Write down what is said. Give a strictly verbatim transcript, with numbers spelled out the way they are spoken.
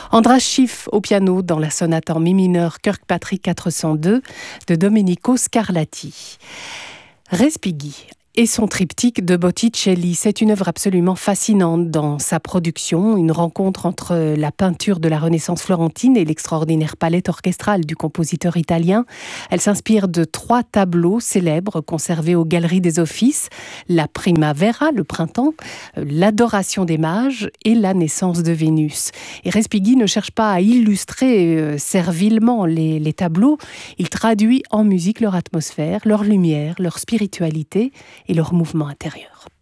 Andras Schiff au piano dans la sonate en mi mineur Kirkpatrick quatre cent deux de Domenico Scarlatti. Respighi et son triptyque de Botticelli, c'est une œuvre absolument fascinante dans sa production, une rencontre entre la peinture de la Renaissance florentine et l'extraordinaire palette orchestrale du compositeur italien. Elle s'inspire de trois tableaux célèbres conservés aux Galeries des Offices, la Primavera, le printemps, l'Adoration des mages et la naissance de Vénus. Et Respighi ne cherche pas à illustrer servilement les, les tableaux, il traduit en musique leur atmosphère, leur lumière, leur spiritualité et leur mouvement intérieur.